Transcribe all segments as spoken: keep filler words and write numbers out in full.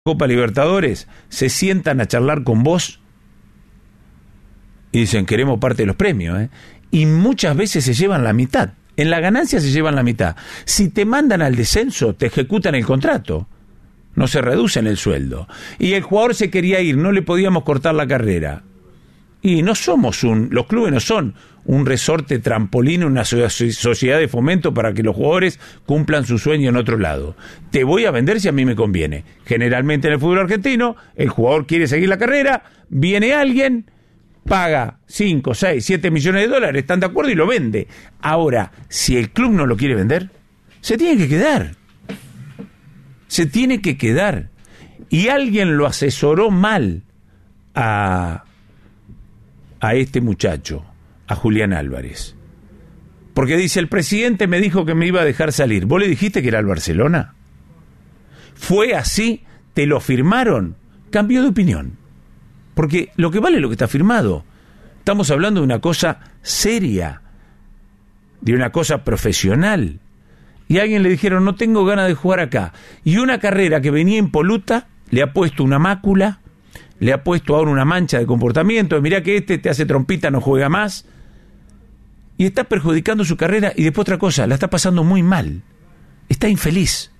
Copa Libertadores, se sientan a charlar con vos y dicen, queremos parte de los premios, ¿eh? Y muchas veces se llevan la mitad. En la ganancia se llevan la mitad. Si te mandan al descenso, te ejecutan el contrato. No se reducen el sueldo. Y el jugador se quería ir, no le podíamos cortar la carrera. Y no somos un, los clubes no son un resorte trampolín, una sociedad de fomento para que los jugadores cumplan su sueño en otro lado. Te voy a vender si a mí me conviene. Generalmente en el fútbol argentino, el jugador quiere seguir la carrera, viene alguien, paga cinco, seis, siete millones de dólares, están de acuerdo y lo vende. Ahora, si el club no lo quiere vender, se tiene que quedar. Se tiene que quedar. Y alguien lo asesoró mal a... a este muchacho, a Julián Álvarez. Porque dice, el presidente me dijo que me iba a dejar salir. ¿Vos le dijiste que era el Barcelona? ¿Fue así? ¿Te lo firmaron? Cambió de opinión. Porque lo que vale es lo que está firmado. Estamos hablando de una cosa seria, de una cosa profesional. Y a alguien le dijeron, no tengo ganas de jugar acá. Y una carrera que venía impoluta, le ha puesto una mácula, le ha puesto ahora una mancha de comportamiento, mirá que este te hace trompita, no juega más, y está perjudicando su carrera, y después otra cosa, la está pasando muy mal, está infeliz.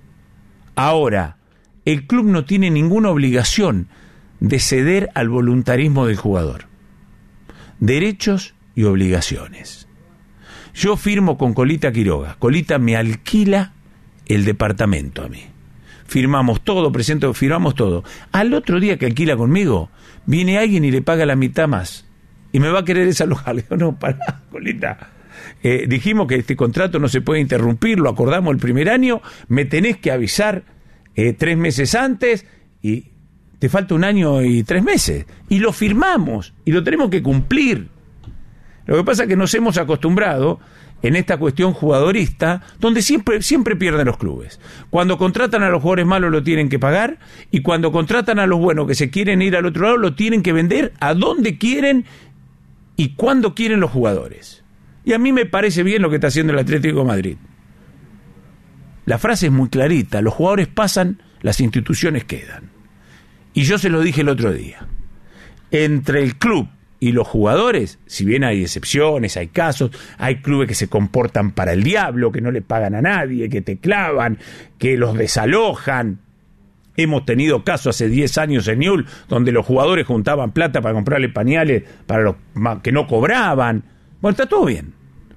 Ahora, el club no tiene ninguna obligación de ceder al voluntarismo del jugador. Derechos y obligaciones. Yo firmo con Colita Quiroga, Colita me alquila el departamento a mí. Firmamos todo, presento, firmamos todo. Al otro día que alquila conmigo, viene alguien y le paga la mitad más. Y me va a querer desalojar. Le digo, no, pará, Colita. Eh, dijimos que este contrato no se puede interrumpir, lo acordamos el primer año, me tenés que avisar eh, tres meses antes y te falta un año y tres meses. Y lo firmamos y lo tenemos que cumplir. Lo que pasa es que nos hemos acostumbrado en esta cuestión jugadorista, donde siempre, siempre pierden los clubes. Cuando contratan a los jugadores malos lo tienen que pagar, y cuando contratan a los buenos que se quieren ir al otro lado, lo tienen que vender a donde quieren y cuando quieren los jugadores. Y a mí me parece bien lo que está haciendo el Atlético de Madrid. La frase es muy clarita, los jugadores pasan, las instituciones quedan. Y yo se lo dije el otro día. Entre el club y los jugadores, si bien hay excepciones, hay casos, hay clubes que se comportan para el diablo, que no le pagan a nadie, que te clavan, que los desalojan. Hemos tenido casos hace diez años en Newell's, donde los jugadores juntaban plata para comprarle pañales para los que no cobraban. Bueno, está todo bien.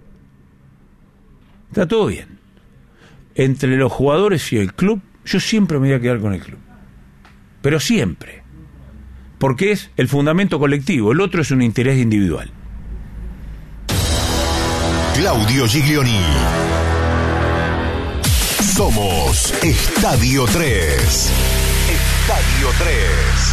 Está todo bien. Entre los jugadores y el club, yo siempre me voy a quedar con el club. Pero siempre. Porque es el fundamento colectivo, el otro es un interés individual. Claudio Giglioni. Somos Estadio tres. Estadio tres.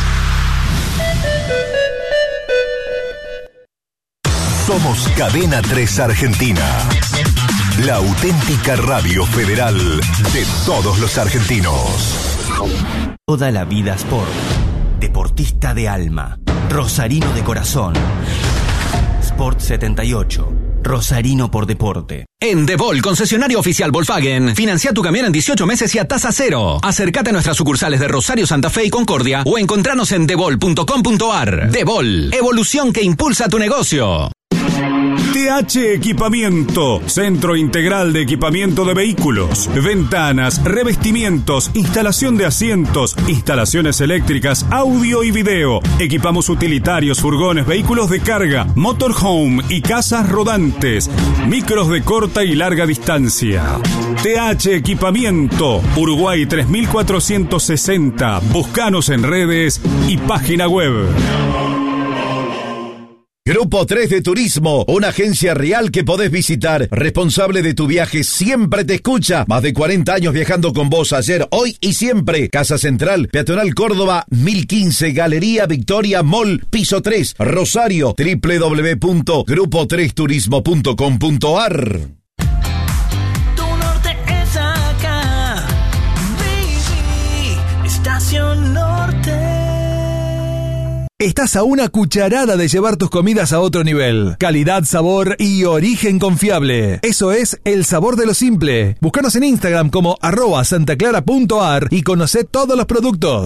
Somos Cadena tres Argentina. La auténtica radio federal de todos los argentinos. Toda la vida Sport. Deportista de alma, rosarino de corazón. Sport setenta y ocho, rosarino por deporte. En Devol, concesionario oficial Volkswagen, financia tu camión en dieciocho meses y a tasa cero. Acércate a nuestras sucursales de Rosario, Santa Fe y Concordia o encontranos en devol punto com punto ar. Devol, evolución que impulsa tu negocio. T H Equipamiento, Centro Integral de Equipamiento de Vehículos, ventanas, revestimientos, instalación de asientos, instalaciones eléctricas, audio y video. Equipamos utilitarios, furgones, vehículos de carga, motorhome y casas rodantes, micros de corta y larga distancia. T H Equipamiento, Uruguay tres mil cuatrocientos sesenta. Búscanos en redes y página web. Grupo tres de Turismo, una agencia real que podés visitar. Responsable de tu viaje, siempre te escucha. Más de cuarenta años viajando con vos, ayer, hoy y siempre. Casa Central, Peatonal Córdoba, mil quince, Galería Victoria Mall, piso tres, Rosario, doble u doble u doble u punto grupo tres turismo punto com punto ar. Estás a una cucharada de llevar tus comidas a otro nivel. Calidad, sabor y origen confiable. Eso es El Sabor de lo Simple. Búscanos en Instagram como arroba santaclara punto ar y conocé todos los productos.